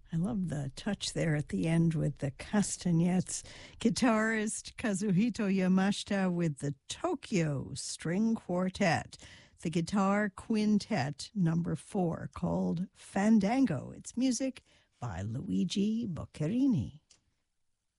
I love the touch there at the end with the castanets. Guitarist Kazuhito Yamashita with the Tokyo String Quartet. The Guitar Quintet number 4 called Fandango. It's music by Luigi Boccherini.